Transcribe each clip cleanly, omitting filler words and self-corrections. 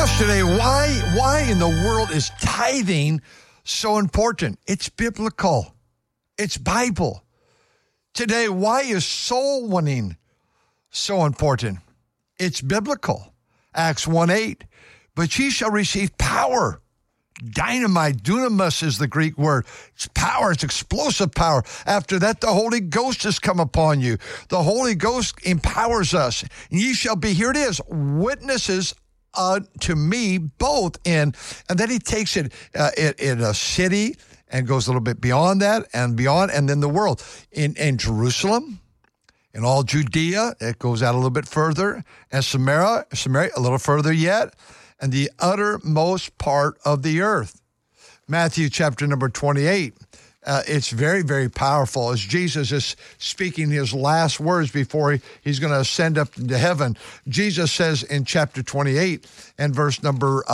Yesterday, why in the world is tithing so important? It's biblical. It's Bible. Today, why is soul winning so important? It's biblical. Acts 1:8. But ye shall receive power. Dynamite, dunamis is the Greek word. It's power, it's explosive power. After that, the Holy Ghost has come upon you. The Holy Ghost empowers us. And ye shall be, here it is, witnesses to me both in, and then he takes it in a city and goes a little bit beyond that and beyond, and then the world. In Jerusalem, in all Judea, it goes out a little bit further, and Samaria a little further yet, and the uttermost part of the earth. Matthew chapter number 28. It's very, very powerful as Jesus is speaking his last words before he's going to ascend up into heaven. Jesus says in chapter 28 and verse number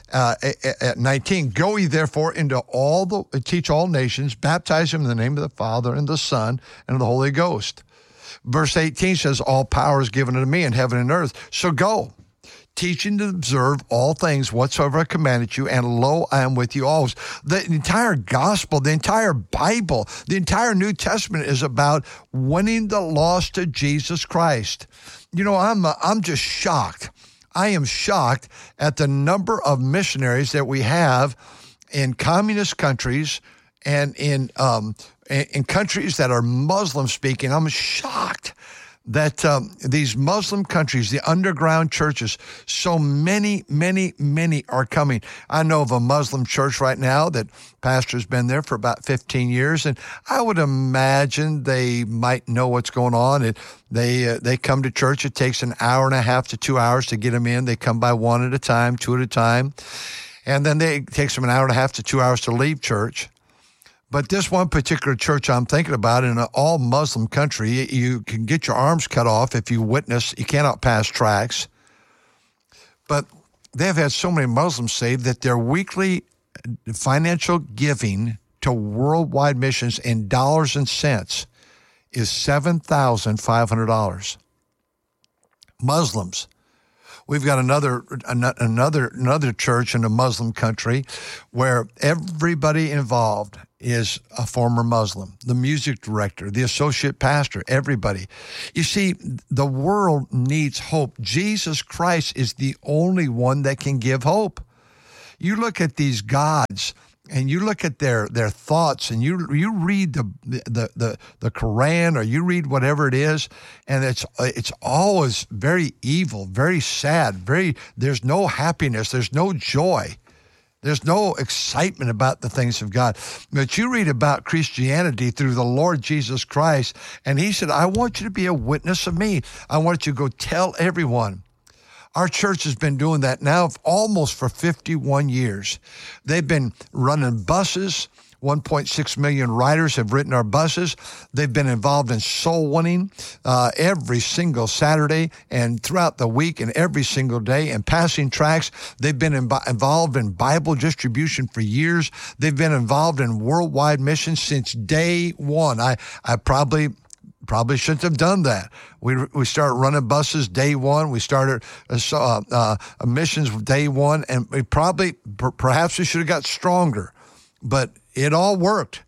19, Go ye therefore into teach all nations, baptize them in the name of the Father and the Son and of the Holy Ghost. Verse 18 says, All power is given unto me in heaven and earth. So go, teaching to observe all things whatsoever I commanded you, and lo, I am with you always. The entire gospel, the entire Bible, the entire New Testament is about winning the lost to Jesus Christ. You know, I'm just shocked. I am shocked at the number of missionaries that we have in communist countries and in countries that are Muslim speaking. I'm shocked that these Muslim countries, the underground churches, so many are coming. I know of a Muslim church right now that pastor's been there for about 15 years, and I would imagine they might know what's going on. And they come to church. It takes an hour and a half to 2 hours to get them in. They come by one at a time, two at a time, and then it takes them an hour and a half to 2 hours to leave church. But this one particular church I'm thinking about in an all-Muslim country, you can get your arms cut off if you witness. You cannot pass tracts. But they've had so many Muslims saved that their weekly financial giving to worldwide missions in dollars and cents is $7,500. Muslims. We've got another church in a Muslim country where everybody involved is a former Muslim, the music director, the associate pastor, everybody. You see, the world needs hope. Jesus Christ is the only one that can give hope. You look at these gods and you look at their thoughts, and you read the Quran, or you read whatever it is, and it's always very evil, very sad, there's no happiness, there's no joy. There's no excitement about the things of God. But you read about Christianity through the Lord Jesus Christ, and he said, I want you to be a witness of me. I want you to go tell everyone. Our church has been doing that now almost for 51 years. They've been running buses. 1.6 million riders have ridden our buses. They've been involved in soul winning every single Saturday and throughout the week and every single day, and passing tracts. They've been involved in Bible distribution for years. They've been involved in worldwide missions since day one. I probably shouldn't have done that. We started running buses day one. We started missions day one, and perhaps we should have got stronger, but it all worked,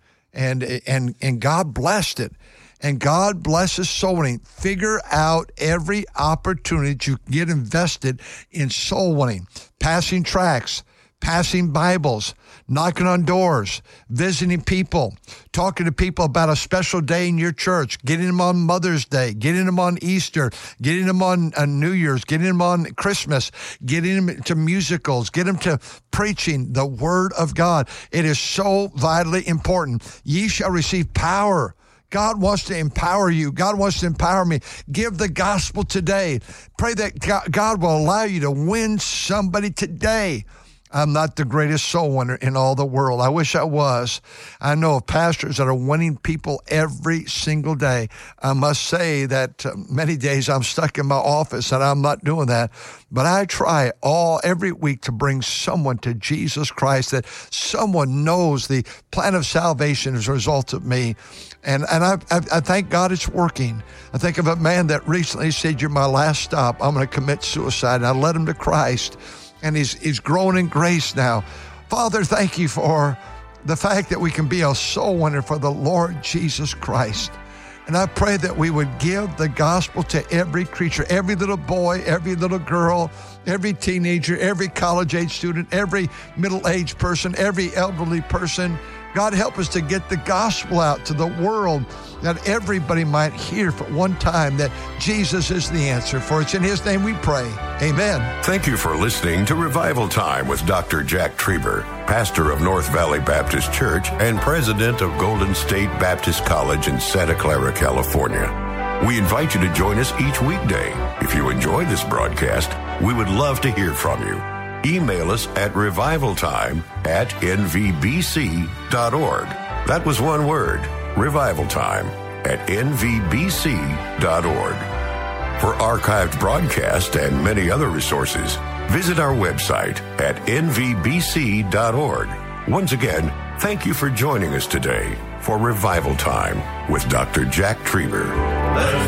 and God blessed it. And God blesses soul winning. Figure out every opportunity to get invested in soul winning, passing tracts, passing Bibles, knocking on doors, visiting people, talking to people about a special day in your church, getting them on Mother's Day, getting them on Easter, getting them on New Year's, getting them on Christmas, getting them to musicals, get them to preaching the Word of God. It is so vitally important. Ye shall receive power. God wants to empower you. God wants to empower me. Give the gospel today. Pray that God will allow you to win somebody today. I'm not the greatest soul winner in all the world. I wish I was. I know of pastors that are winning people every single day. I must say that many days I'm stuck in my office and I'm not doing that. But I try every week to bring someone to Jesus Christ, that someone knows the plan of salvation as a result of me. And I thank God it's working. I think of a man that recently said, "You're my last stop. I'm going to commit suicide." And I led him to Christ. and he's growing in grace now. Father, thank you for the fact that we can be a soul winner for the Lord Jesus Christ. And I pray that we would give the gospel to every creature, every little boy, every little girl, every teenager, every college-age student, every middle-aged person, every elderly person. God, help us to get the gospel out to the world, that everybody might hear for one time that Jesus is the answer. For it's in his name we pray. Amen. Thank you for listening to Revival Time with Dr. Jack Trieber, pastor of North Valley Baptist Church and president of Golden State Baptist College in Santa Clara, California. We invite you to join us each weekday. If you enjoy this broadcast, we would love to hear from you. Email us at revivaltime@nvbc.org. That was one word, revivaltime@nvbc.org. For archived broadcasts and many other resources, visit our website at nvbc.org. Once again, thank you for joining us today for Revival Time with Dr. Jack Trieber.